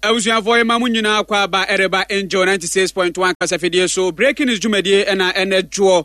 Abusuafo ye mamu nyina kwa ba ereba enjo 96.1 kasafedie so breaking is jumedie na enedwo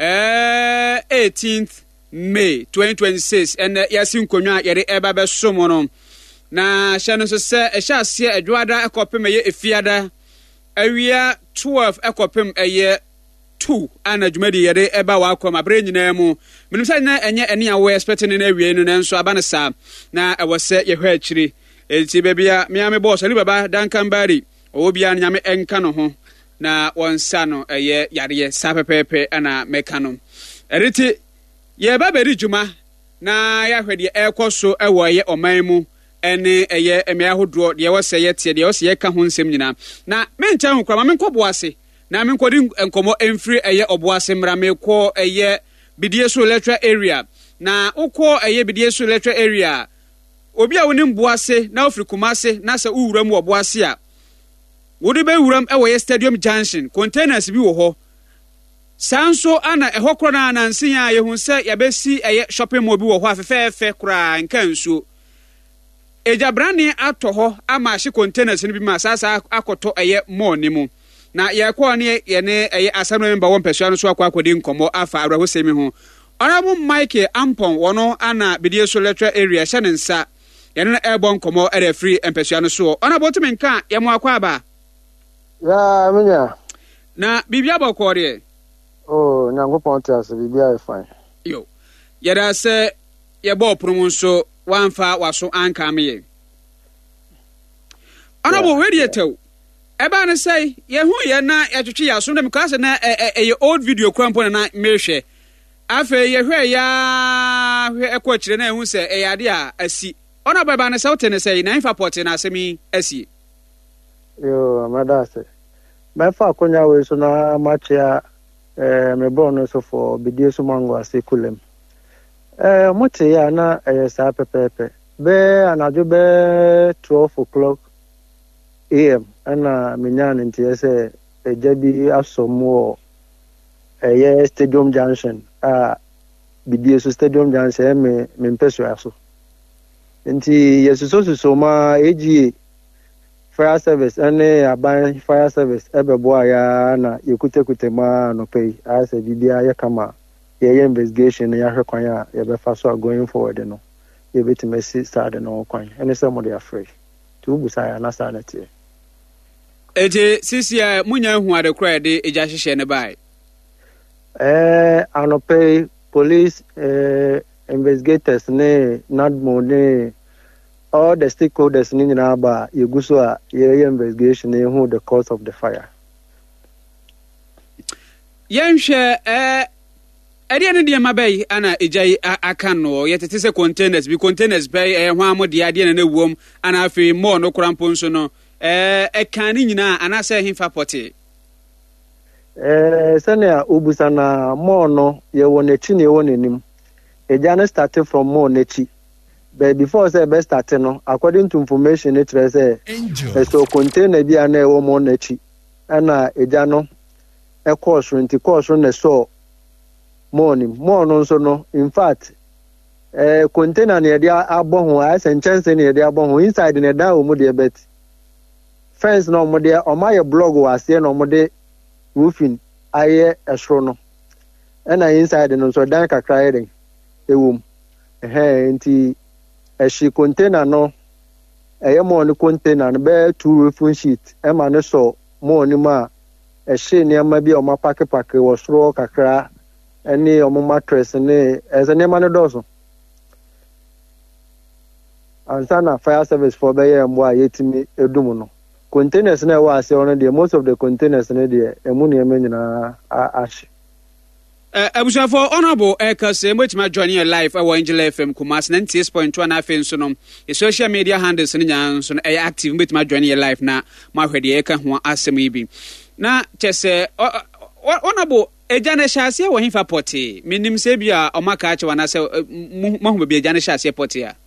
18th May 2026 and yasin konwa yere eba be somo no na hye no so se ehye ase adwada ekopem ye efiada awia 12 ekopem eye 2 ana jumedie yere eba wa akoma bre nyina mu menim se na enye ene awe expecting na awie no nanso aba ne sa na ewose ye hwa akiri enti bebia miame boss ali baba dankan bari obia nyame enka no ho na wonsa no eye yare sa pepepe ana meka no eriti ye baba ri juma na ya hwede ekoso ewo ye oman mu ene eye emia hodo de wose ye tie de wose ye ka ho nsem nyina na mencha ho kwa menkoboase na menkodi enkomo emfiri eye oboase mra mekọ eye bidieso electoral area na ukọ eye bidieso electoral area obi a wonim boase na ofri kumase na se uwuram wo boase a wodi be wuram ewo stadium junction containers bi wo ho sanso ana eho krona na nsin a ye hu se yabesi eye shopping mall bi wo ho afefefe kura nkansuo ejabrane ato ho ama hye containers ni bi ma sasa akoto eye mall ni mu na ye ko ne ye ne eye assembly member won pesua no so akodi nkomo afa awrahosemi ho Honorable Mike Ampon wono ana bidieso electoral area hyenensa yana airborne komo ere free empesua no so ona botu menka ye mo akwa ba ya menya na bibia bokore oh nyankopon tiase bibia e fine yo yada se ye bo promo so wanfa waso anka me ona bo we die tew eba ne say ye hu ye na ye twetwe ya so dem class na ye old video krampo na mehwe afa ye hwe ya ekọ kire na ehu se eyade a asi ona baba ne sauti ne say na infa port na asemi asi yo amada se me fa konya we so na machia me born so for bidie so mango ase kulem mote ya na sa pepepe be anajo be 12 AM ana minyane ntiese ejabi asomo stadium junction bidie so stadium junction me mpeso aso nti yesuso ma eji fire service ane aban fire service ebebo ya na yekutekute ma no pay as a bibia ya kama ye investigation ya hwekwan ya ye be fa so going forward no ye betimesi start no kwan ene se mo de afrey tu busa ya na sanity eje sisia munya hu ade kra de eja hihye ne bai anope police investigators ne nadmo ne all the stakeholders ni na ba yeguso a ye investigation ne who the cause of the fire yenhwe ade ne de mabai ana ejai aka no yetete se containers bay ho amode ade ne nawom ana afi mo no krampo nso no kan ni nyina ana se himfa poti sene obusa na mo no ye wonechi ne wonenim eja ne started from mo nechi but before say best start no according to information it say so container bi ana e wo mo nechi ana eja no e course ne so mo no nso no in fact container ne dia aboho a sentense ne dia aboho inside ne da o mo de bet fence no mo de o ma ye blog was ye no mo de roofing aye esro no na inside no so dan kakra yeden ewum nti eshi container no eye mo no container no be 2 roofing sheet e ma no so mo ni ma eshi ne ma bi o ma pack wo sro kakra eni o mo mattress ne eze ne ma no dozo ansana fire service for be ye mbo ayetimi edum no containers na was on the most of the containers na there emu ne menyina ash abushafo honorable ekase motima join your life Angela FM Kumasi 96.1 na afen so no social media handles ni nyan so no active motima join your life na mahwede eka ho asem ibi na chese honorable ejane hyase wo himfa poti minim se bia o maka ache wana se mohu bia ejane hyase poti a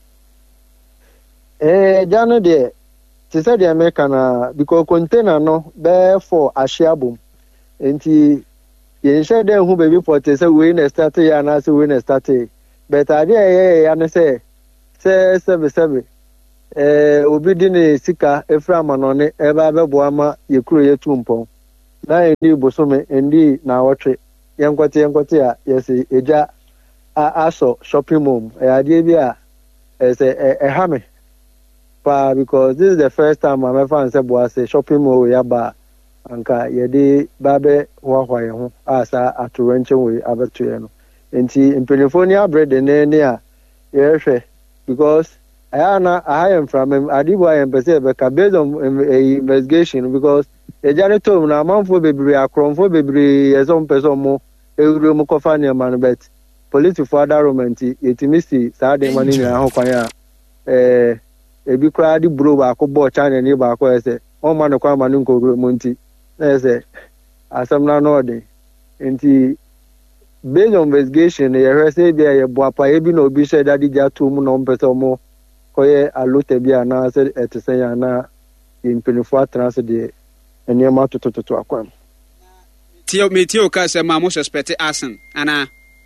jano de ti said the American because container no be for ashiabum enti ye share dem who baby for say we na start ya na say we na start but idea ya na say 7 obi di ne sika efra manone ebe abebo ama yekuru yetu mpon na endi bosome endi na wotwe yenkote a yesi eja aso shopping mall ade bi a hame pa because this is the first time I'm ever say boase shopping mall ya ba anka yede babe hwa ye ho asa atorenche we abeto ye no enti impenifonia bread ne a yehwe because I am from Adibo I am based on investigation because a janitor na manfo bebre akromfo bebre yesom person mo ewuro mo kofa ne man bet police for that romanti yetimisi saa de mani na ho kwan a ebi kra di bro ba ko bo channel ni ba ko ese o man ko amanu nko mo nti na ese asam na no de nti based on investigation ye say be ye boapa ye bi na obi share daddy ja to mu no person mo koye alote bia na se etisen na impelifo trans de enema tototo akwam tio ka se ma mo suspect asan ana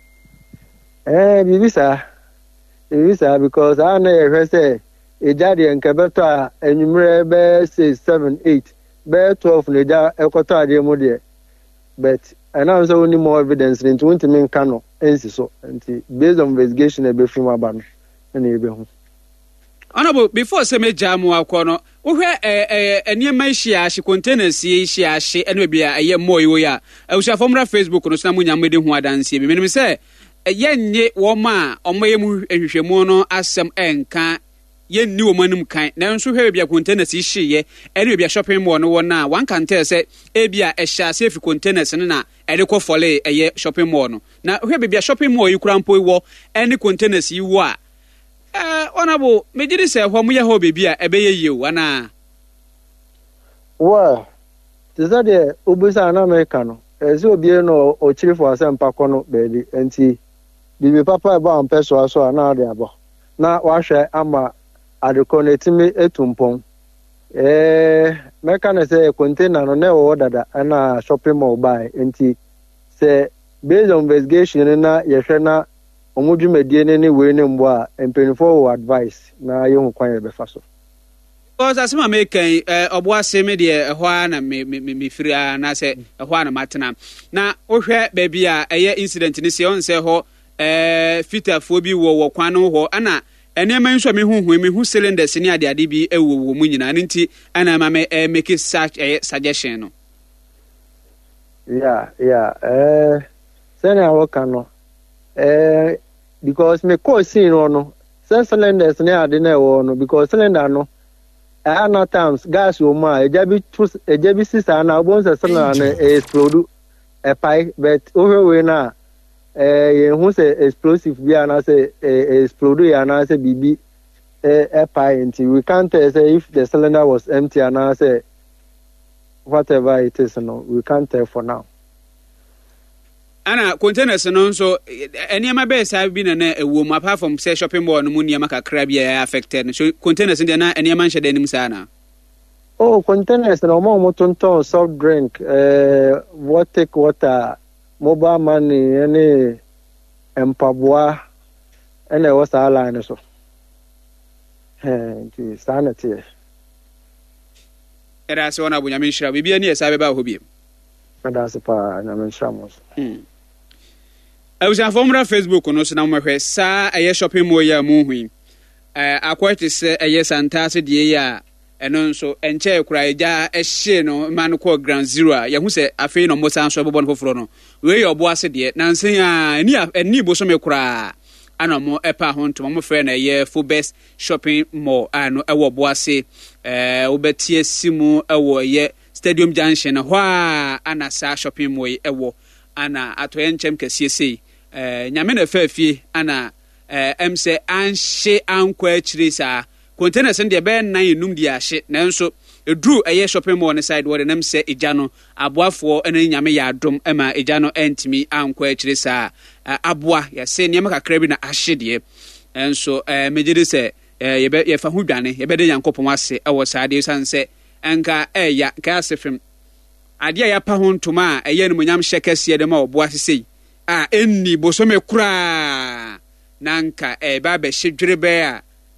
bibisa because ana ye say ejade enkebeto a enyumre be 6 7 8 be 12 ne ja ekoto ade mu de but and now so any more evidence into won't mean cano ensi so based on investigation ebe film aban na ebe ho honorable before say meja mu akono wo hwe eniema hia hye containers hia hye ene bia eye moyo ya awusha formula Facebook no so na munya mede ho adanse bi menim say yenye wo ma omoye mu ehwehwemu no asem enka yenni wo manum kan na nso hwe bia containers hye ene bia shopping mall no wona one can tell say e bia ehya safe containers na ede ko fole eye shopping mall no na hwe bia shopping mall yi kurampo wo ene containers yi wo a honorable mejiri se ho mu ye ho bebia ebeye yewu ana wa tisa de obusa na America no ezi obie no o chiri for asempa kono beedi enti bibi papa ba ampeso aso na ade abo na wahwe ama adeko na etimi etumpon meka na se container no na wo dada na shopping mall buy enti se based on investigation na yehwe na omudwumedie ne we ne mbo a empenifo advice na yehu kwan befa so because asema mekan obo aseme de ehwa na me firi na se ehwa na matena na ohwe ba bia eye incident ni se on se ho fitafo bi wo kwan no ho ana enema nso me hu cylinders ni ade bi ewo mu nyina nti ana ma me make such suggestion no sena wo kan no because me call see no cylinders ni ade na ewo no because cylinder no ana times gas wo ma ejabi sisa na obonse cylinder na explode pai but we na ye hu se explosive bi ana se explode ya na se bibi pai until we can't say if the cylinder was empty and say whatever it is no we can't tell for now. Ana containers no so eniema be sa bi na ewo mu apart from say shopping mall no mu niema kakra bia affected so containers ndi na eniema nhede nim sa na containers no mo tonton soft drink water mobile money any empaboa ene wo sa line so nti sanity era se ona bunya menhira bibia ne esa be ba ho biem ada se pa na menhira mo awusa formula Facebook no so na mohwe sa eye shopping mall ya mu hui akwati se eye santase de ya eno nso enche kura eja ehye no man ko ground zero a ye hu se afei no mosa nso bobo no foforo no we ye obo ase de na nsen a eni bo so me kura ana mo epa ho nto mo frɛ na ye full best shopping mall ano ewo bo ase obetie simu ewo ye stadium junction ho a ana sa shopping mall ewo ana atoye nchem kasiese nyame na fafie ana emse anhye ankwa akiri sa containers ndi be nan enum di ahye nanso edru eye shopping mall ne side wore nam se eja no aboafo ene nyame ya adom ema eja no entimi ankwa akiri sa aboa ya se nyame kakra bi na ahye de enso mejide se ye fa hu dwane ye be de yankopon ase ewo sa de sanse enka ya ka asefem ade ya pa ho ntoma eye no nyam hyekase de ma oboa sesei enni bosome kura nanka ba be hyedwere be a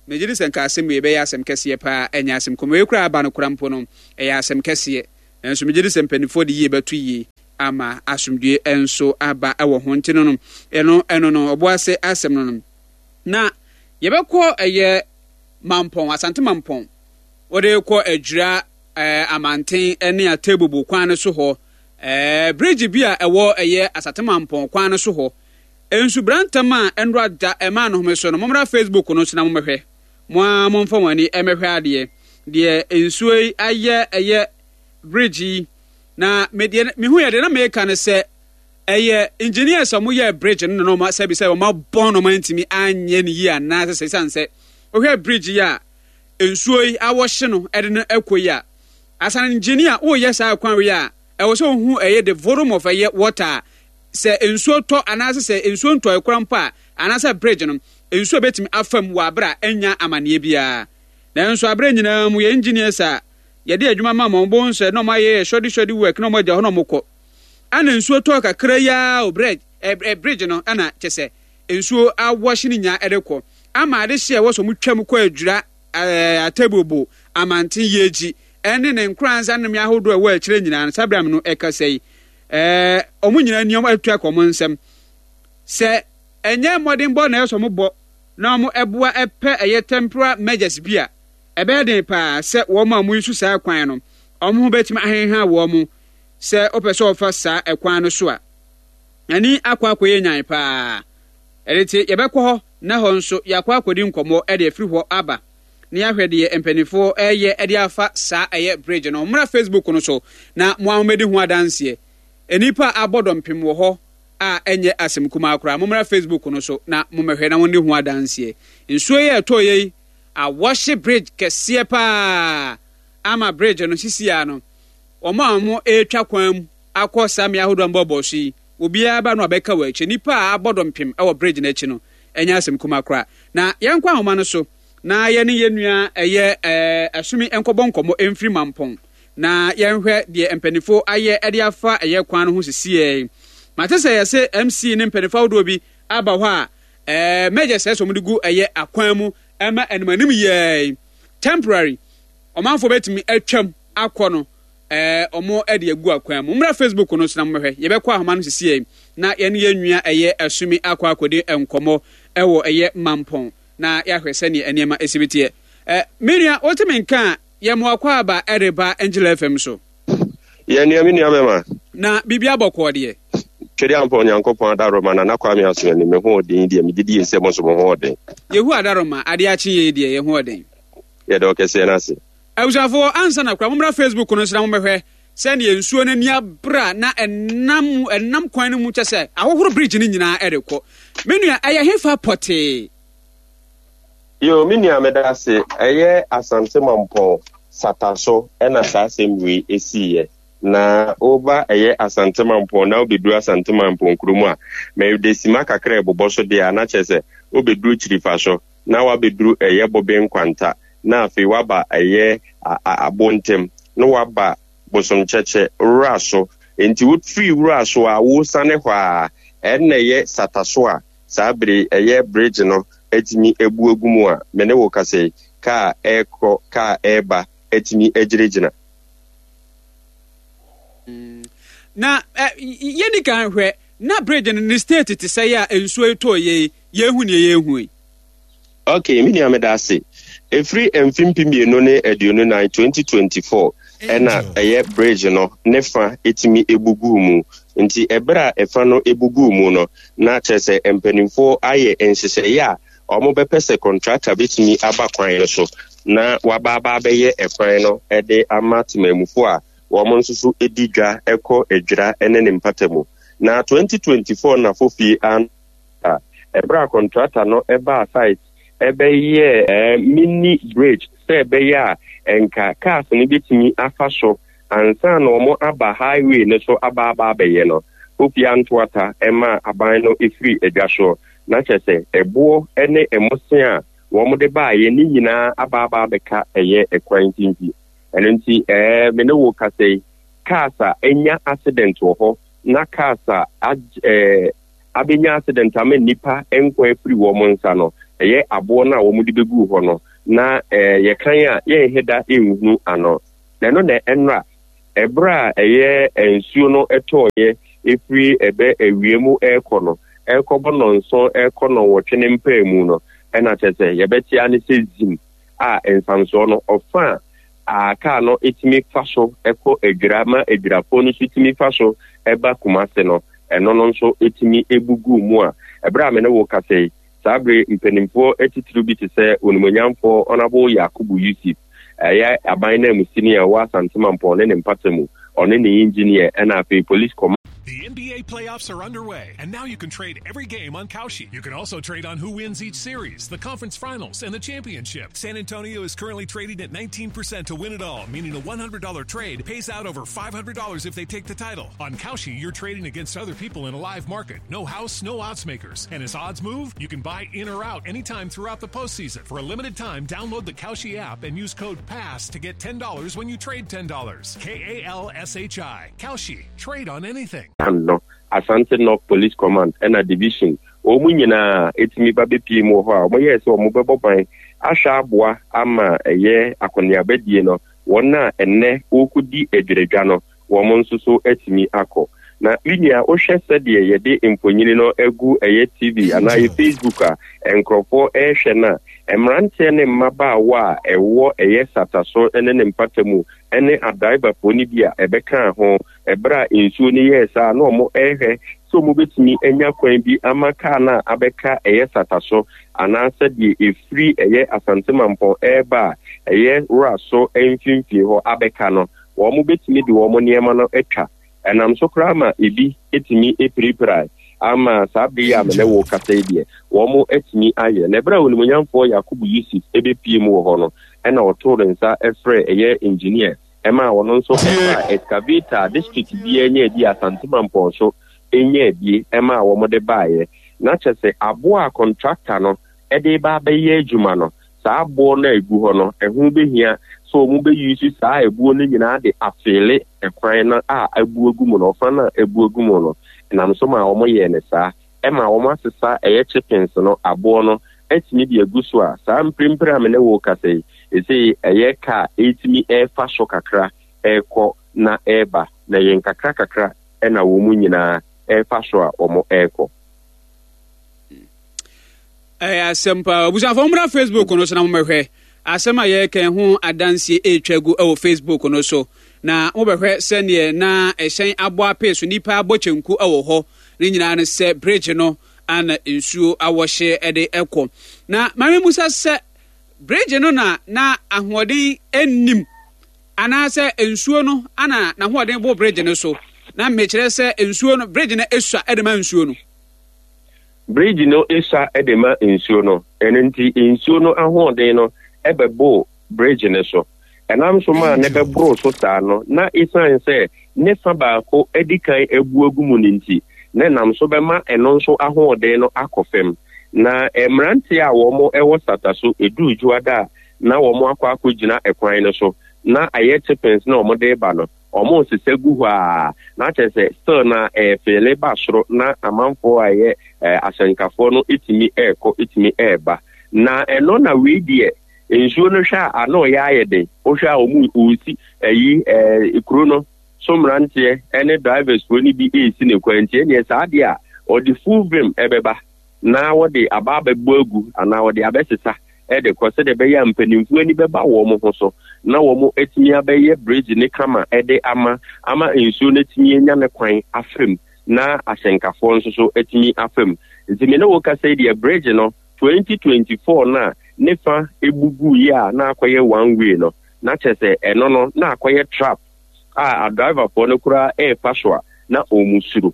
mejiri senka asem ebe ya asem kese pa enya asem komo ekura aba no kurampo no ya asem kese enso mejiri sempanifo de ye batu yi ama asumdue enso aba ewo ho ntino no eno no oboase asem no na yebekọ eye mampon asante mampon ode kọ adwura amanten ene atebubu kwan so ho bridge bi a ewo eye asate mampon kwan so ho ensu brantama enro da ema no homeso no momra Facebook no sina momhwe mo momfa wani emehwe ade de ensu aye eye bridge na mehu ye de na meka ne se eye engineers amu ye bridge no no ma se bi se ma bon no mantimi anye ne yi ana se sanse ohwe bridge ya ensuoi awohye no ede no ekoyi a asan engineer o ye sa kwan we a e wo so hu eye the volume of eye water se ensuo to anase se ensuo nto ekrampa anase bridge no ensuo betimi afam wa bra enya amane bia na ensuo abra nyina mu ye engineers a ye de adwuma ma mo bon se no ma ye shodi work no mo de ho no mokọ ana ensuo to kakra ya o bridge no ana chese ensuo awohye ni nya edekọ ama ade hye wo so mu twam kọ adwura atebubu amanten yeji ene ne nkranza nem yahodo a wa kire nyina sabram no ekasai omu nyina niom atu akomo nsem se enye modern bo na eso mo bo na omu eboa epe eye temporal measures bia ebe den pa se wo ma mu isu sa kwan no omu betima ahenha wo mu se opese ofa sa ekwan no so a ani akwa akoye nyan pa eleti yebekọ ho na ho nso yakwa akodi nkomo e de free ho aba ni ahwede empanifo eye ede afa sa eye bridge no mra Facebook no so na mo amedi ho adanse enipa abodompem wo ho a enye asem kuma akura mo mra Facebook no so na mo mehwe na woni ho adanse nsuo ye to ye a wash bridge kese pa ama bridge no sisia no omo etwa kwam akọ samia hodo mboboshi obia ba no abeka wa eche nipa abodompem e wo bridge na eche no enya asem kuma akura na yenkwa homa no so na ye ne yenua eye asumi enkobonkomo emfiri mampon na yenhwe de empanifo aye ede afa eye kwan no ho sisie matese ye se MC ne empanifo wodo bi aba ho a major se so mudigu eye akwan mu ema enmanim ye temporary omanfo betimi atwam akọ no omo ede agu akwan mu mra Facebook no so na mmehwe ye bekọ ahoma no sisie na ye ne yenua eye asumi akọ akode enkomo ewo eye mampon na yahwese ni enema esibitie minia otimenka ye moakwa aba ereba Angel FM so ye ni minia bema na bibia bokọ de twede ampo nyankopon adaroma na kwa mi aso ni me ho odin de mididi ese mo so mo ho odin yehu adaroma ade achi ye de ye ho odin ye de okese na se awusafo ansa na kwa momra Facebook no sira mo behwe se ne ensuo na nia bra na enam kwan no mu chese ahohoro bridge ni nyina erekọ menua eye hefa pote yo minia medase eye asante mampo sataso ena sasemwe esiye na oba eye asante mampo na obeduru asante mampo nkrumu a me desima kakra eboboso de anachese obeduru chirifaso na wabeduru eye bobe nkwanta na afi waba eye abontem no waba bosomcheche raso enti wotfri raso a wo sane hwa ena ye sataso a sabre eye bridge no etimi ebu egumu a mene wo kase ka eko ka eba etimi ejirejina na yeni kan hwe na bridge no state ti say ya ensuo to ye yehu ne yehu okay mini amedase efri emfimpi no ne eduno na 2024 ena eye bridge no nefa etimi ebugu mu nti ebra efa no ebugu mu no na chese empanimfo aye ensese ya omo bepese contractor bitimi aba kwan so na wababa beye ekwan no ede amatemamufo a womo nsusu edidwa eko edwira ene ne mpatemu na 2024 na fofi an ebra contractor no eba site ebeye mini bridge se ebeye enka cars ni bitimi afa so ansa na omo aba highway ne so aba beye no fofi antwata ema aban no efiri edwaso na chese ebo ene emosia wo mo de ba ye ni nyina aba beka eye ekwan tinti enenti me no wo kase kasa enya accident wo ho na kasa abenya accident ame nipa enkwa efiri wo mo nsa no ɛyɛ aboɔ no a wɔn de bɛgu hɔ no na yɛkan a yɛnheda ɛnhu ano na ɛno na ɛnra ɛbra a ɛyɛ nsuo no ɛtɔɔyɛ efiri ɛbɛ awie mu ɛrekɔ no ɛrekɔbɔ nɔnso ɛrekɔ no wɔtwe ne mpaa mu no ɛna kyerɛ sɛ yɛbɛtia ne sɛ zim a nsamsoɔ no ɔfa a kaa no ɛtumi fa so ɛkɔ adwira ma adwirafoɔ no nso tumi fa so ɛba Kumase no ɛno no nso ɛtumi ɛbugu mu a ɛberɛ a me ne wo kasa yi saa bere mpanimfoɔ atitiri bi te sɛ onimonyamfoɔ ɔnabo Yakubu Yusuf ɛyɛ aban na musini a ɛwɔ Asantemampɔn ne ne mpata mu ɔne ne engineer ɛna afei police command. The NBA playoffs are underway, and now you can trade every game on Kalshi. You can also trade on who wins each series, the conference finals, and the championship. San Antonio is currently trading at 19% to win it all, meaning a $100 trade pays out over $500 if they take the title. On Kalshi, you're trading against other people in a live market. No house, no odds makers. And as odds move, you can buy in or out anytime throughout the postseason. For a limited time, download the Kalshi app and use code PASS to get $10 when you trade $10. KALSHI. Kalshi. Trade on anything. No, Asante North Police Command and a division. Omunyina etimi babe pie mu ho a omoye se omobebo ban ahwa aboa ama eye akoniabedie no wona enne okudi edweredwa no wo mo nso so etimi akọ na linia ohwe sede yede emponyini no egu eye TV ana ye Facebook a enkrofo ehwe na emrante ne mmabaawa a ewo eye sataso ene ne mpatamu ene adriver poni bia ebeka ho ebra insuo ni yesa na omo ehwe so mo betimi enya kwan bi amaka na abeka eye sataso ana sede efri eye Asantemampɔn eba eye raso enfimfie ho abeka no wo mo betimi de wo mo niema no etwa enam so krama ebi etimi epiriprai ama sabi ya mele wo kasaidie wo mo etimi aye na bra onimonyamfo Yakubu Yusuf ebepie mu ho no ena otoro nsa efre eye engineer ema wono nso excavator district bi enye di Asantemampɔn so enye bi ema wo mo de baaye na chese aboa contractor no ede ba ba ye adwuma no saa abo na egu ho no ehu behia so mu be use saa ebuo no nyina de afele ekwan na a ebuo gu mu no fa na ebuo gu mu no na so ma omo ye ne saa e ma omo asesa eye chickens no abo no etimi de egu so a saa mprimpri amene wo kasai ese eye ka etimi e fa so kakra ekọ na eba na yen kakra kakra e na wo mu nyina e fa so a omo ekọ asempa busafo mra Facebook no so na mo mehwe asema ye kan ho adansie etwagu e wo Facebook no so na mo behwe sene na ehyen aboa peso nipa abochenku e wo ho ne nyina ne se bridge no ana nsuo awohye ede ekọ na mame musa se bridge no na ahoden ennim ana se nsuo no ana na hoden bo bridge no so na mekire se nsuo no bridge na esua edema nsuo no bridge no esa edema nsuo no enenti nsuo no ahoden no ebebo bridge ne so enam so ma ne bebro so saa no na isan se ne fa ba ko edikan ebu agumu nti ne nam so be ma eno nso ahoden no akofem na emrante a wo mo ewo sata so edu juada na wo mo akọ gina ekwan ne so na aye chickens na wo mo de ba no omo sesegu hwa na chese still na fele basro na amanfo aye asenkafo no itimi eko itimi eba na eno na we die ensuo no hwa ano ya ayede o hwa omu usi ayi ikuro no somrante ene drivers for ni bi esi ne kwantie ne saade a odi full vim ebeba na wodi ababa gbogu ana wodi abesesa ede kwose de be ya mpanimfu ani beba wo mo ho so na wo mo etimi abeye bridge ne kama ede ama ensuo ne timi enya ne kwan afem na asenkafo nso so etimi afem ntimi ne wo ka say the bridge no 2024 na nefa ebugu ya na akoye one way no na chese eno no na akoye trap a driver for no kura faswa na omusuru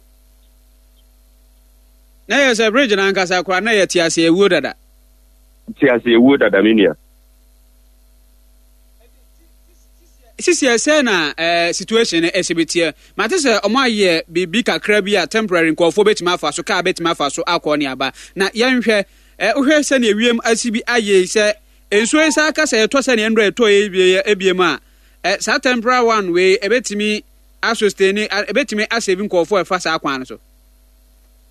na yes bridge na nkasa kura na yetiase ewu dada minia sisi ese na situation esibetie matese omo aye bibi kakra bi a temporary nkofo betima afa so ka betima afa so akọ ne aba na yenhwe uhwe se na ewiem asibi aye se enso esa aka se to se na ndro eto ebiem a sa temporary one we ebetimi sustain ebetimi asebi nkofo efa sa akwan so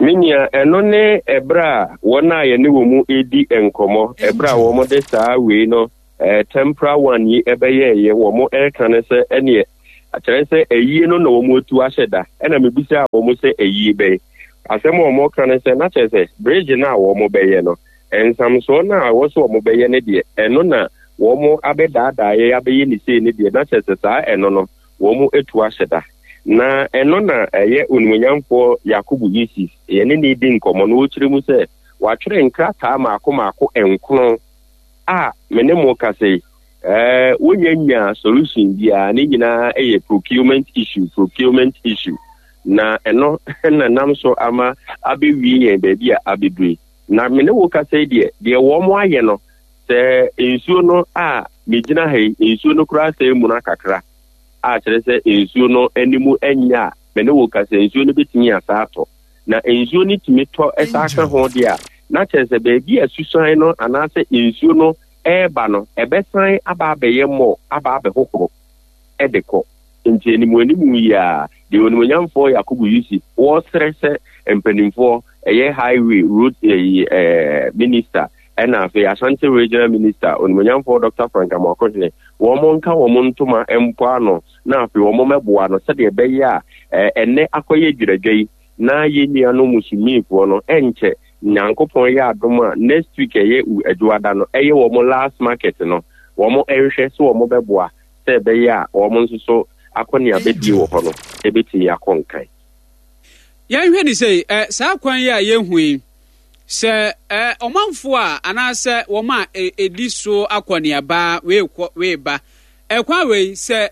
Minia enone ebra wona ye ne wo mu edi enkomo ebra wo mo de saa we no temporary one yi ebeye ye wo mo eka ne se ene akere se eyi no na wo mo tu ahyeda ena mebisa wo mo se eyi be asem wo mo ka ne se na kere se bridge na wo mo beye no ensam so na wo so wo mo beye ne de eno na wo mo abedada ye abeye ni se ne de na kere se saa eno no wo mo etu ahyeda na eno na eye onumunyamfo Yakubu Yisi ye ne ni di nkomo no chire mu se wa twere nkrata maako enkono a mene mo ka sei wonyanya solution bia ne nyina eye procurement issue na eno na nam so ama abewi yen ba bia abedui na mene wo ka sei de wo mo aye no se ensuo no a megyina hai ensuo no kura sei mu na kakra a kire se ensuo no animu enya mene wo ka sei ensuo no betimi asato na ensuo ni timi to esaka ho de a na kire se ba bia susan no anase ensuo no eba no ebesan aba abeye mo aba abehokoro edeko nti animu ya de onimonyamfo Yakubu Yisi wo serese empanimfo eye highway road minister ena afi Ashanti regional minister onimonyamfo Dr. Frank Amokohene wo mo nka wo mo ntoma empo ano na afi wo mo meboa no se de beye a ene akoye dwiradwai na yenia no musumifo no enche Nyankopon ya adoma next week eye eduada no eye wo mo last market no wo mo ehwe so wo mo beboa se be ya wo mo nso akoni abedi wo ho no ebeti yakonkan ya hwe ni sei saa kwan ya ye hui se omanfo a anase wo ma edi so akoni aba we ba ekwa we se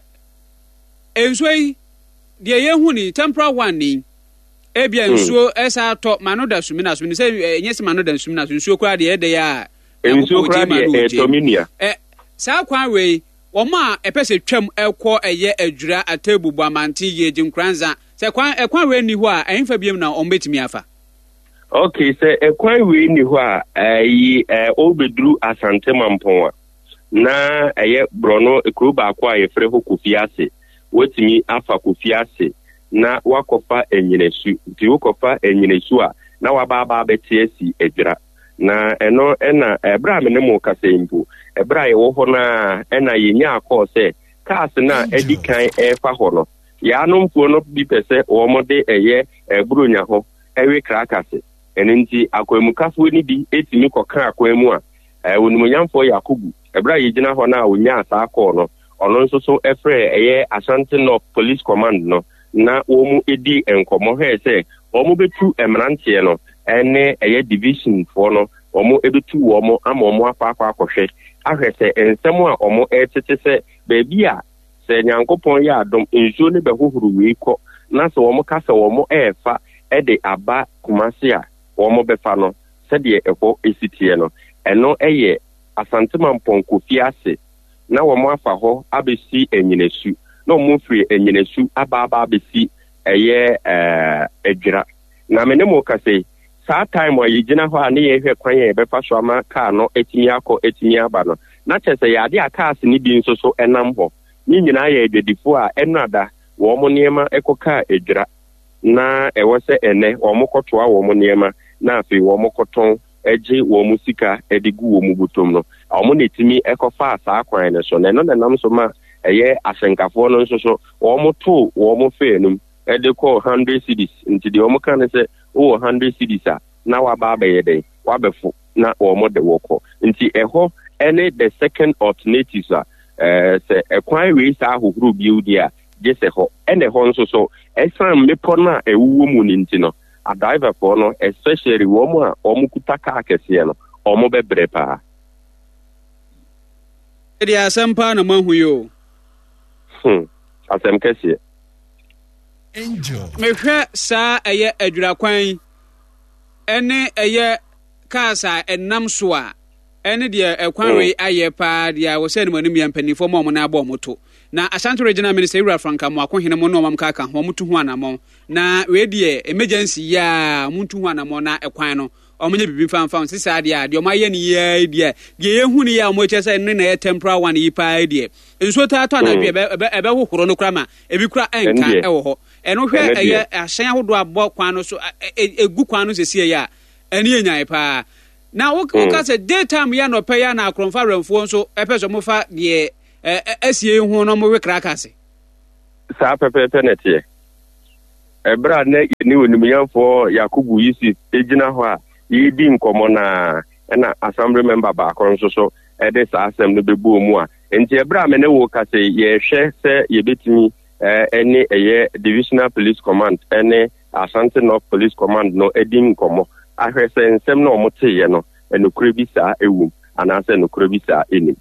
ensoi de ye hu ni temporary one ni ebia nsuo esa to manoda sumina sumini se nyese manoda sumina nsuo kura de ede ya nsuo kura de etominia saa kwan we wo ma epese twam ekọ eye adwura atebubu amanti ye jinkranza se kwan we ni ho a enfa biem na ombetimi afa okay se ekwan we ni ho a yi obedru Asante Mampon na eye brono ekruba akwa ye fre ho Kofiase wotimi afa Kofiase na wakofa enyinesu ti wakofa enyinesu a na wababa betiesi edwira na eno ena ebra me ne mo kasembu ebra ye wo ho na ena yenya akose cars na edikan efa ho no ya no mpuo no bi pese wo mode eye ebrunya ho ewe krakase enenti akwemukafo ni bi etimi koka akwemu a wonimonyamfo Yakubu ebra ye gina ho na onya asa akọ no ono nso so efre eye Ashanti North Police Command no na omu edi enkomo he se omu betu emrantie no ene eye division for no omu ebetu omu ama omu afa akohwe ahwe se ensemu a omu etete se bebi a se Nyankopon ya adom ensuo ne behohuru we ko na se omu ka se omu efa ede aba Kumasi a omu befa no se de ekwo esitie no eno eye Asante Mampon Kofiase na omu afa ho abesi enyinesu no mufri enyinesu aba besi eye edwira na mene mo kase saa time ayi gina ho a ne ye hwe kwan ye befa so ama car no etimi aba no na chese ya de cars ni bi nso so enam ho ni nyina ye edwedifo a enada wo mo niema ekoka edwira na ewo se ene wo mo kotoa wo mo niema na afi wo mo koton eji wo mo sika edigu wo mo butom no wo mo netimi ekofa saa kwan ne so na no nam so ma eye asenkafo no nso so wo mo to wo mo fe num ede ko 100 cedis nti de wo mo kan se o 100 cedis a na wa ba be yede wa befu na wo mo de woko nti eho ene the second alternative a se ekwan we sa ahohuru biudi a je se ho ene ho nso so esam mepo na ewuwo mu ni nti no a driver for no especially wo mo a wo mo kutaka akese no wo mo bebre pa edi asampa na mahuyo asem kese Angel mehwe sa eye adwura kwan ene eye kasa enam so a ene de ekwan we aye pa dia wo se ne manim ya mpanifo mo mo na abo moto na Ashanti regional minister Ira Franka mo akohene mo no mam kaka ho moto hu anamo na we de emergency ya muntu hu anamo na ekwan no omonye bibi fanfan sisa de a de omaye ne ye de ye hu ne ya mo chese ne na temporal one yi pa de nsuo ta to na bi ebe hohoro no kra ma ebi kra enka ewo ho eno hwe eye ahyan ahodo abo kwan no so egu kwan no sesi ya eni enyan pa na wo ka se daytime ya no pe ya na akronfa remfo nso epeso mo fa de asie hu no mo we kra kase sa pepepe netie ebra na ni onimyamfo Yakubu Yusuf ejina ho a yedi nkomo na assembly member ba akron so ede sa asem no bebu mu a enti ebra me ne wo ka se ye hwe se ye betimi any divisional police command any Ashanti North police command no edi nkomo ahwe se nsem na omote ye no enokure bi sa ewu ana se enokure bi sa enim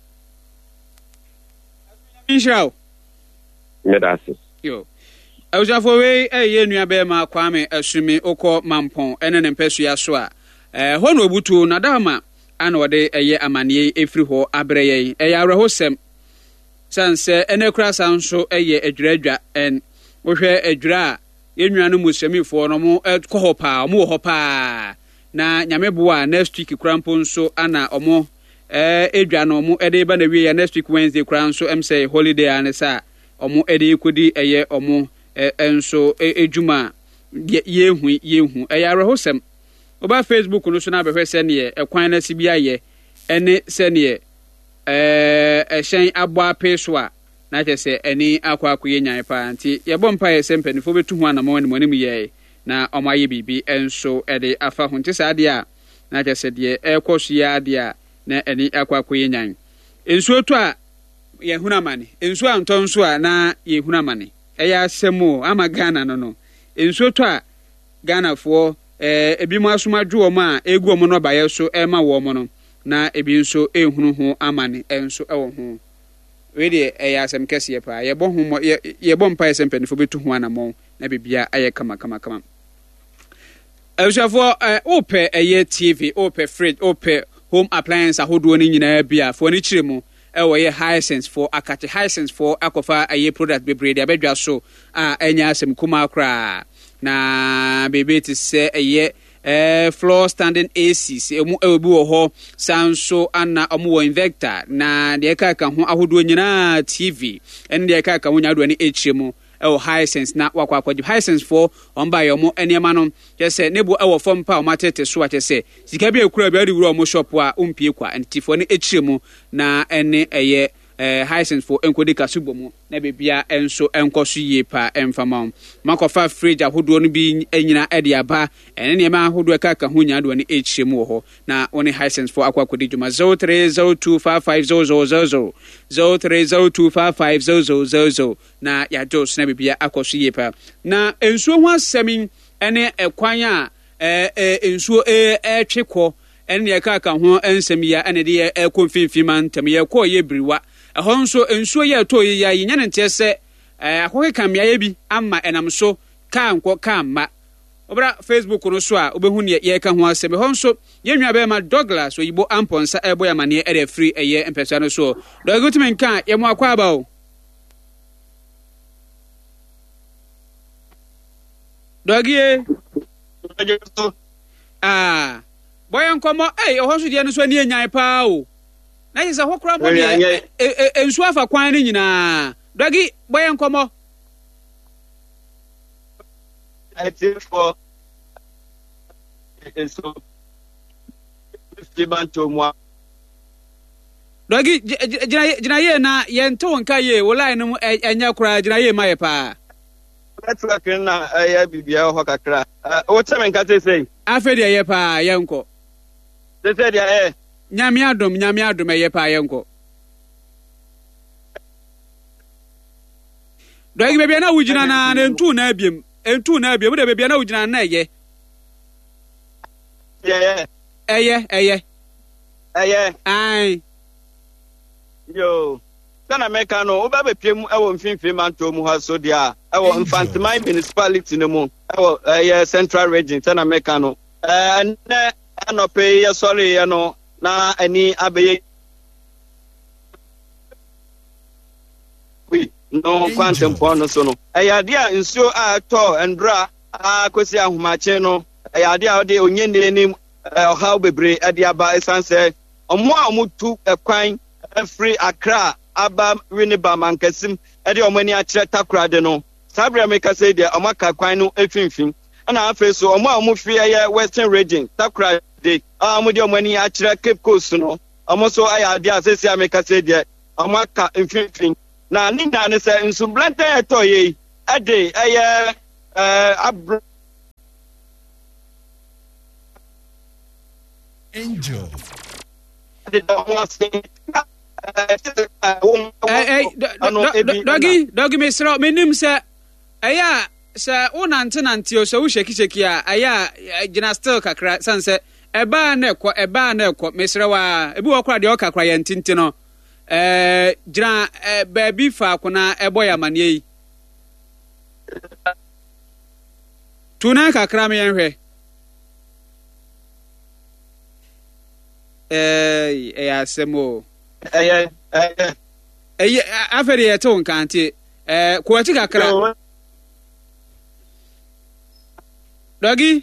Inshallah medase yo awjafo we ye nua be ma Kwame Asumi okọ mampon ene ne mpesu ya so a ho no obutu na dama ana wode eye amane efri ho abreye ya awrehosem sanse ene kura sanso eye adwuradwa en wo hwe adwura ye nua no musemifo no mo kọ ho pa mo ho pa na nyame bo a next week krampo nso ana omo edwa no mo ede ba na wie ya next week Wednesday kran so say holiday anesa omo ede kodi eye omo enso ejuma yehu ayarehosem oba Facebook no so na behwe se ne ekwan na sibia ye ene se ne ehyen abo apeso a na chese eni akwakoye nyan pa nti ye bompa ye sempanifo betu ho anamo ne monim ye na omaye bibi enso ede afa ho nti saade a na chese de ekoso ya ade a na eni akwakoye nyan enso otu a ye hunamane enso anton so a na ye hunamane eya semo ama Ghana no enso to a Ghana fo ebi mo asomadwo ma egu omo no baye so ma wo mo no na ebi nso ehunu ho amane enso ewo ho we de eya asem kese pa ye bo ho ye bo mpa asem penifo betu ho anamo na bibia aye kama awshafo ope eye TV ope fridge ope home appliance ahodo ni nyina bia fo ni kiremu ye Hisense for akate Hisense for akofa aye product bebre de abedwa so enya asem kuma akra na bebe ti se floor standing ACs emu ebi wo ho sanso ana omo wo Invector na de ka ho ahodo nyina TV en de ka ho nyado ani echiremu Hisense na wakwakwaji Hisense for omba yomo enema no yese nebo ewo fom pa o matete so atese sika bi ekura bi adi wuro mo shop a umpie kwa entifo ne echiremu na ene Hisense for enkodi kasubo mu na bebia enso enkoso yie pa emfama makofa fridge ahodo no bi enyina ede aba ene ne ma ahodo ka ho nyado ne echiremu ho na one Hisense for akwakodi juma 0302550000 0302550000 na ya jos na bibia akoso yie pa na ensuo ho asemi ene ekwan a ensuo twekọ ene ye ka ho ensemi ya ene de konfinfima ntam ye kọ ye briwa ehonso ensuo ye to ye ya nya nte se akoke kamya ye bi amma enam so ka nko ka ma obra Facebook no so a obehu ne ye ka ho asemi honso ye nwa be ma Douglas oyibo amponsa ebo ya mane ere free eye empesa no so do gutmen kan ye mo akwa ba o dogie boy nkomo honso de no so ani enyan pa o na yesa hokura mo de ensu afa kwan ni nyina dogi boy nkomo for so banto mo dogi jina ye na ye nto nka ye wo line no enya kura jina ye maye pa network na ya bibia ho kakra o teme nka te sei afedi ye pa ye nko te sei dia nyame adom ye pa ye nko dogi bebia na wujina na ntu na abiem de bebia na wujina na ye eye ai yo sana meka no oba bepiem ewo mfimfim manto mu ha so dia ewo Infantmine municipality no mu ewo central region sana meka no ne anope ye sorry ye no na ani abeye no quantum pono so no dia nsuo a to endra akosi ahomache no dia de onyene ni how bebre Ediaba Esanse, Omwa Mutu Equine, free Accra, Aba Winiba Mankesim, Eddie Omani Acheta Cradeno, Sabria Meka say the Omaka Quino Efin, and I feel so Omwa Mufia Western region, Takra de Amudio Mani Achra Cape Coast, no, Amoso Aya Sia Meka say the Omaka Infin. Now, Nina said in Sublanta Toye, a day, Angel. Doggy, Miss Rob, my name, sir. Aya, sir, one antenna, so we shake aya, Genastel Cacra, sunset, a bar neck, Miss Rawa, a book crowd, the Oka cry and Tintino. Baby Falcona, a boy, a manie. Tuna Cacrami and Ray. Semo. I've heard a tone, can't it? Quatica crowd. Doggy?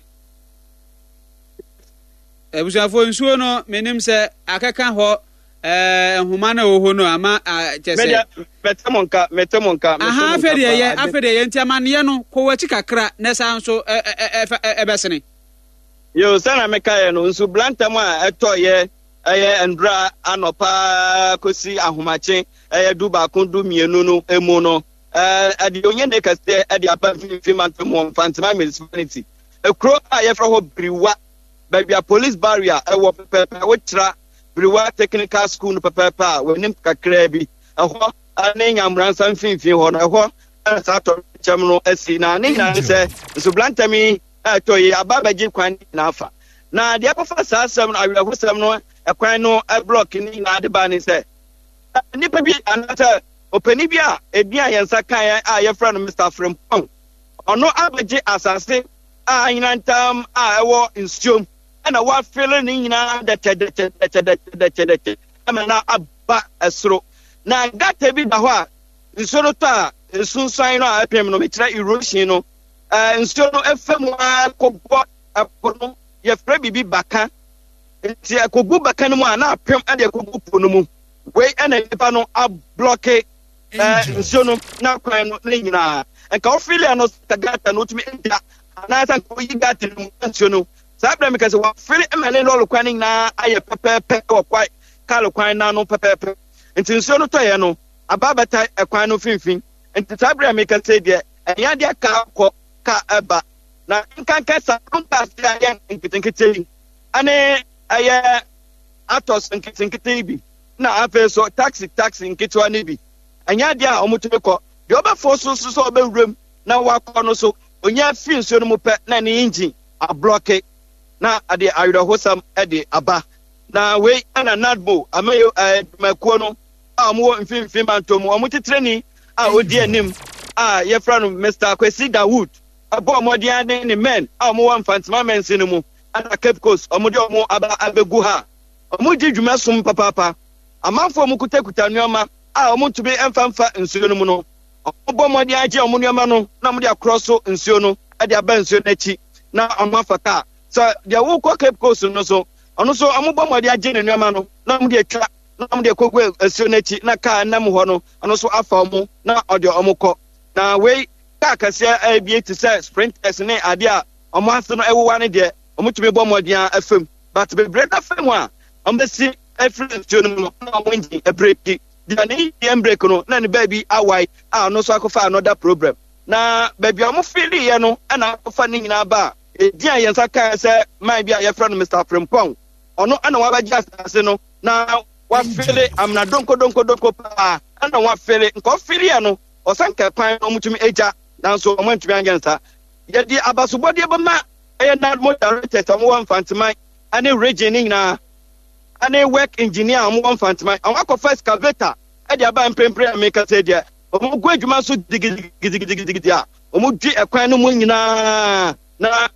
I was a phone sure no, my name said, I can't hold Humana Hono Ama Metamonka. I've heard a Yantamaniano, Quatica crack, Nessa so Ebassany. You son of Mecano, Sublantama, a toye, and bra, Anopa, Cosi, Ahumache, Duba, Kundumi, Nuno, Emono, at the Union Decaste, at the upper Fimantum, Phantom Municipality. A crow, I have for Briwa, baby a police barrier, a wop pepper, Witra, Briwa Technical School, Papa, when Nimka Krabi, a name I'm ransom fin, on a horse, and Sato Chamino, Essina, Nina, say, Sublantami. Toy Ababa Jim Quan Nafa. Now, the upper first I will have some no a quino a block in the bani said. Nipabi another Openibia, a dear and Sakaya, your friend Mr. Frimpong. Or no abaji as I say, in Antam, I war in Stum, and I was feeling in that I'm now about a throat. Now, got to be the what is sort of tar, soon sign out a payment, erosion. Nso no FM akobɔ apono ye fra bibi baka nti akogu baka no mu ana apem ade akogu pono mu we ena nipa no ablock nso no na kwan no nyina enka ofilia no tagata no tumi ntia na san ko yigata no nso no sabra me kase wa fili emele lo kwan nyina aye pepepe kwai kalo kwan na no pepepe nti nso no toye no ababata ekwan no finfin nti sabra me kase de enya de aka ko ka eba na nkanka sa kumpa sia yan nkitikiti ane aye atos nkitikiti bi na afa so taxi nkitwa ne bi anya dia omutube ko de obafo so obewrem na wakọ no so onya fi nso no mupe na ne engine a block na ade ayro hosam ade aba na we ana nadbo amayo makuo no amwo mfimfim mantom omutetreni a odi anim a yefra no Mr. Kwesi Dawood abo modian ne men amu wan fantima men sinimu ana Cape Coast omudi omu abegu ha omudi dwuma som papa amanfo mu kutakuta nneoma a omu tube emfamfa nsuo no mu no obo modian age omu nneoma no na omudi akroso nsuo no ade aba nsuo n'achi na omafaka so dia wo ko Cape Coast no so ono so omu bo modian age ne nneoma no na omudi atwa na omudi akogwe nsuo n'achi na ka nam ho no ono so afa omu na ode omu ko na we Kasia ABA to say sprinters ne adia omanso no ewo ne de omutumi bɔ mɔdia afam but be break afam a ombesi every tune no na winji a break the ne break no na ne baby awai a no so akofa another problem na baby omo feel ye no na akofa ne nyina ba edia yensa kan say my bia ye friend Mr. Frimpong ono ana wa ba just no na wa feel am na donko pa ana wa feel nko feel ye no osanka kwan omutumi eja nanso omantu biangensa yedi abasobode bema na mo directoramo wan fantima ane region nyina ane work engineer amo wan fantima an akọ excavator e dia ba mpempre ameka se dia omo gu adwuma so digidi a omo dwi ekwan no mu nyina na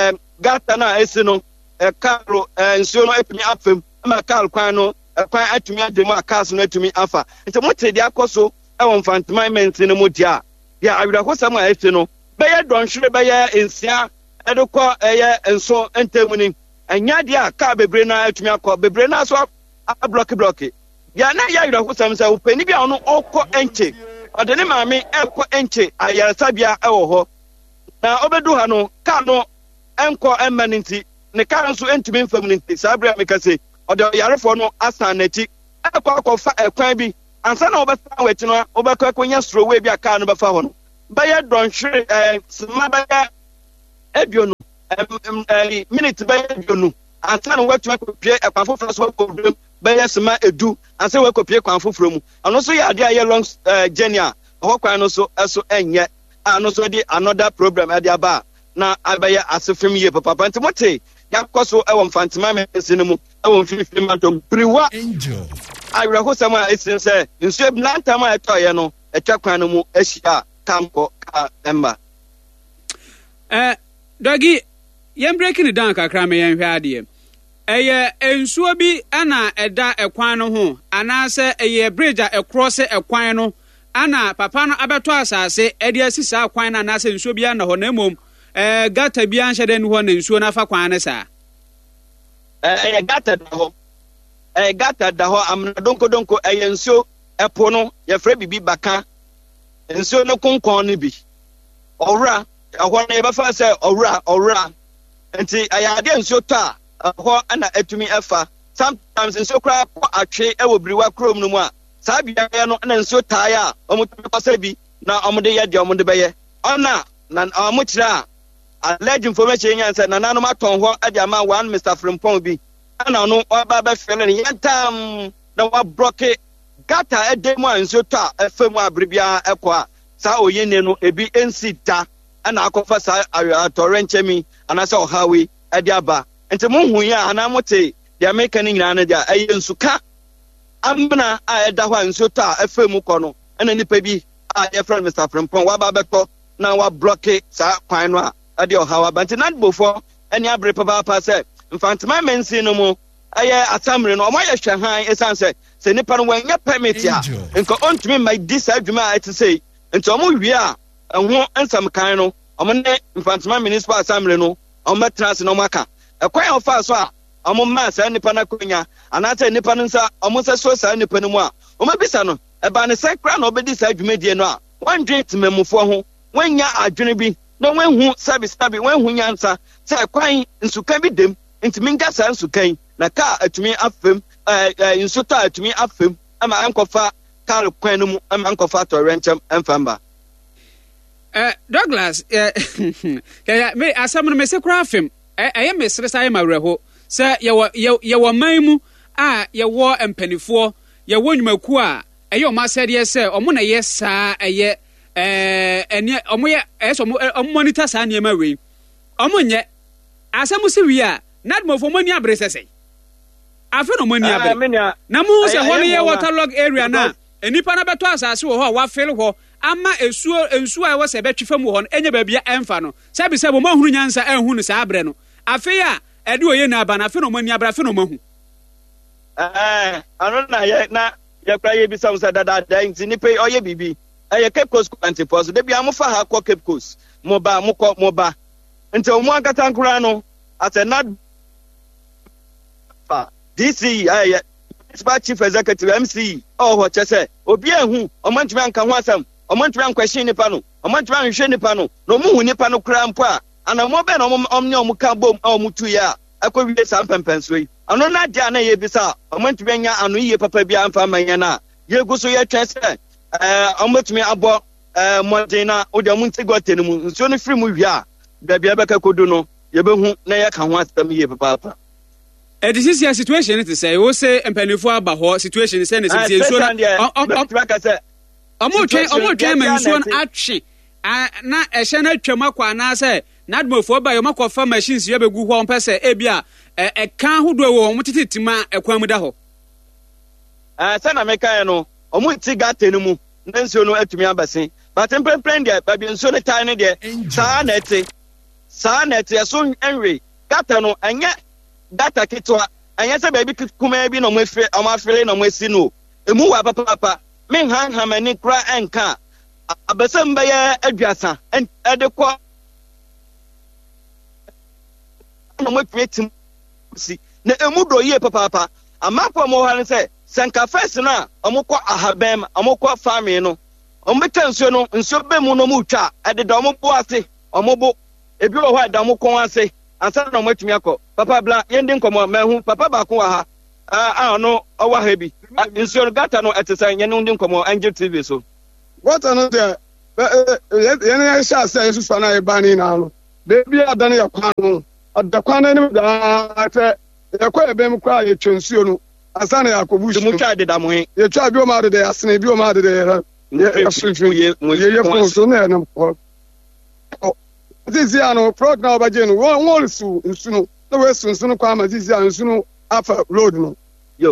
gata na esi no karo nsuo no epini afem ama karo kwan no kwan atumi ademu akaso no atumi afa nti mo tedi akoso e won fantima menti no mo dia ya awira ko sama efe no beye donhwere beye ensia edokọ eye enso entemuni enya dia car bebre na atumi akọ bebre na so a block ya na ya yira husam say opani bia no okọ enche ode ne maame ekọ enche ayaresabia ewo ho na obedu ha no car no enko emanenti ne car nso entumi mfam nenti sabra mekase ode yarefo no asan nachi ekọ akọfa ekwan bi ansa na obesan wechi no obekọ akonya strowe bi aka no befa ho no baye don hwere sima baye eduonu minute baye eduonu ansa na wetu akopie ekwan foforo so akobrim baye sima edu ansa we kopie kwan foforo mu ano so ya ade aye long journey a okwan no so eso enye ano so di another problem ade aba na abaye asefem ye papa ntimote yakoso ewo mfantima mesene mu ewo mfifim matom priwa angel ayra ho sama esin se nsu eblanta ma etoye no etwa kwan no mu ahia kamko ka emba Doggy yem breaking it down kakra me yen hwe ade eye ensuo bi ana eda ekwan no ho anase eye bridge a cross ekwan no ana papa no abeto asase ede asisa akwan na anase ensuo bi ana ho na emom gata bi anhye den ho na ensuo na fa kwan ne sa gata da ho amna donko ensuo epo no ye fra bibi baka ensuo no konkon no bi owra ahọ na yebafa say owra enti ayade ensuo ta ahọ ana atumi efa sometimes ensuo kra atwe ewo briwa krom no mu a saa bia no na ensuo ta ya omutumi kwasa bi na omde ye de omde beye ona na omukira alleged information yan say na nanom aton ho ade ama one Mr. Frimpong bi ana no oba ba fele ne yantam na wa block gata edemu ensuo ta efemu abribia ekwa saa oyene no ebi ensita ana akofa saa atorenchemi ana sa ohawe ade aba enti monhu ya ana mote the American nyina na dia ayensuka ambna a eda ho ensuo ta efemu kọ no ana nipa bi a ye friend Mr. Frimpong wa ba beto na wa block saa kwan no a ade ohawa ba enti na bofo ani abre papa se mfantima mensi no mu aye asamre no omo ye hwehan esanse se nipa no wanya permit ya nko ontumi mai dis adwuma a eti sei enti omo wie a ho ensam kan no omo ne mfantima municipal assembly no omo trans no maka ekwan ofa so a omo ma sa nipa na konya anata nipa no nsa omo se so sa nipa no mu a omo bisa no eba ne sekra na obedi sa adwuma die no a wan drink memufo ho wanya adwene bi na wanhu service wanhu nyansa se ekwan nsuka bi dem enti minga sa nsukan na ka atumi afem insuta atumi afem ama ankofa kar kwan no mu ama ankofa torenchem emfamba Douglas kaya me asam no me se kura afem eye me sere sai mawreho se ye wo manmu a ye wo empanifo ye wo nwumaku a eye o ma sede se omo na ye saa eye ene omo ye eso omo monitor saa ne ma we omo nye asam si wi a nadmofo moni abresese afi no moni abre na mu se ho ye waterlog area na enipa na beto asase wo ho wa feel ho ama ensuo a wo se betwefam ho no enye ba bia emfa no sabi se bo mahunu nyansa enhu no sa abre no afi a ede oye na aba na afi no moni abra afi no mahu ano na ye kra ye bisa unsa dada nti ni pe oye bibi ye Cape Coast Antipos de bia mo fa ha ko Cape Coast mo ba nti o mo akata nkura no ate na DC chief executive MC ho chese obi ehu omantumi anka ho asam omantumi ankwahye nipa no omantumi anhwe nipa no no mu hu nipa no kura mpo a ana mo be no omne omuka bom omutu ya akọwie sa mpempenso yi ano na dia na ye bisa omantumi anya anu ye papa bia amfa manya na ye guso ye twese omantumi abo modena odiamu ntigote mu nso no firi mu wi a da bia beka kodu no ye behu na ye ka ho asam ye papa this is your situation to say we say empanifo aba ho situation say na say so omo twen man so atwe na ehye na atwam akwa na say nadmofo ba yo makofa machines ye begu ho mpese e bia kan hodo wo omo tititima ekwan mu da ho say na meka no omo ti gata no mu na nso no atumi abase but emprend dia ba bi nso ne tan ne dia saa na ete so enwe gata no anya data kitwa anya se baby kuma bi no mo afele no mo esi no emu wa papa men han mani kra enka abasam ba ya aduasa ede ko no mo create si na emu do ye papa amapo mo ha ne se senka first na omukọ ahabem omukọ family no ombeta nsuo no nsuo be mu no mu twa ade do ombo ase omobo ebi wo ho ada omukọ ase ansa na omatumi akọ papa bla yende nkomo mahu papa ba ko ha no owa ha bi nsuo gata no etesa yene ndi nkomo Angel TV so gata no de yene ya sha ase nsuo na e ba ni na no bebi adane ya kwa no adakwa na ni da ate yakwa ebe m kwa ye twonsuo no asana yakobu shi mu twa de da mo he ye twa bi o ma de asana bi o ma de ye asunfin ye fonso na na po zizi ano program obaje no won su nsu no na we su nsu no kwa ma zizi an nsu no afa road no yo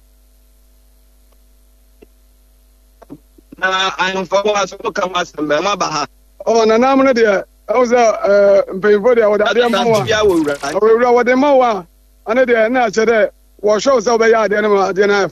na an fa wa so kama sembe ma ba ha na nam no de oza mpemvo de oda de mo wa de mo wa ane de na chere wo show so be ya de na de na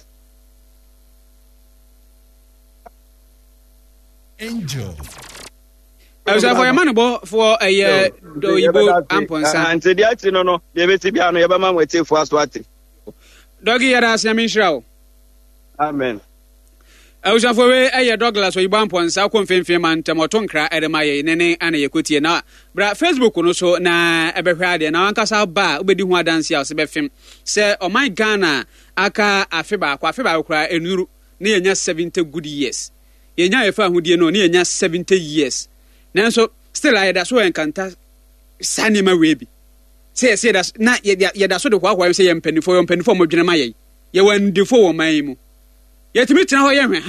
Angel for your man for a do yibo amponsa ante dia ti no de be ti bia no ye ba ma nwete fu aso ate dogi yara asya min shrawo amen for we Douglas or yibo amponsa ko mfemfem man temoto nkra edemaye nene ana yekotie na bra Facebook no so na ebehwe ade na wankasa ba obedi hu adanse a se befem se o my Ghana aka afeba kra enuru na yenya 70 good years yenya efa ahudie no na yenya 70 years nanso still ayeda so enkanta sanima webi say that na yeda so de kwa say yempanifo modwene maye ye wandifo wo man mu yetimi tena ho ye hwe